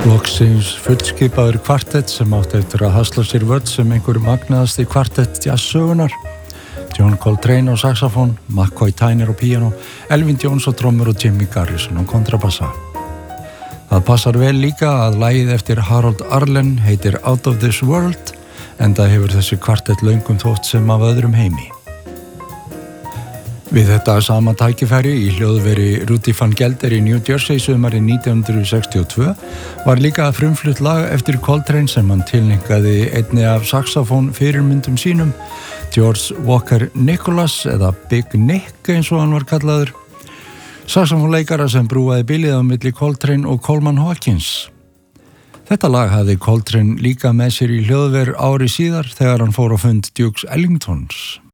Loksins fullskipaður kvartett sem átti eftir að hasla sér völl sem einhverju magnaðasti kvartett jazzsögunar. John Coltrane á saxofón, McCoy Tyner á píanó, Elvin Jones á trommur og Jimmy Garrison á kontrabassa. Það passar vel líka að lagið eftir Harold Arlen heitir Out of This World, enda hefur þessi kvartett löngum þótt sem af öðrum heimi. Við þetta sama tækifæri í hljóðveri Rudy Van Gelder í New Jersey sumarið 1962 var líka frumflutt lag eftir Coltrane sem hann tilneinkaði einni af saxofón fyrirmyndum sínum, George Walker Nicholas eða Big Nick eins og hann var kallaður, saxofónleikara sem brúaði bilið á milli Coltrane og Coleman Hawkins. Þetta lag hafði Coltrane líka með sér í hljóðver ári síðar þegar hann fór á fund Dukes Ellingtons.